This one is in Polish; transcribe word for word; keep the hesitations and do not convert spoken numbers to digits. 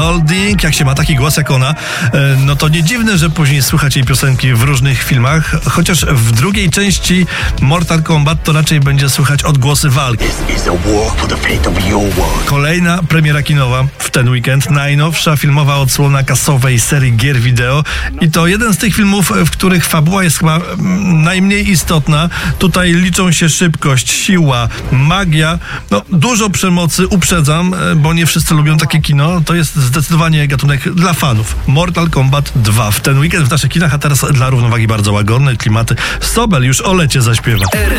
Golding. Jak się ma taki głos jak ona, no to nie dziwne, że później słychać jej piosenki w różnych filmach, chociaż w drugiej części Mortal Kombat to raczej będzie słychać odgłosy walki. Kolejna premiera kinowa w ten weekend, najnowsza filmowa odsłona kasowej serii gier wideo i to jeden z tych filmów, w których fabuła jest chyba najmniej istotna. Tutaj liczą się szybkość, siła, magia, no dużo przemocy, uprzedzam, bo nie wszyscy lubią takie kino, to jest zdecydowanie gatunek dla fanów. Mortal Kombat dwa w ten weekend w naszych kinach, a teraz dla równowagi bardzo łagodne klimaty Sobel już o lecie zaśpiewa.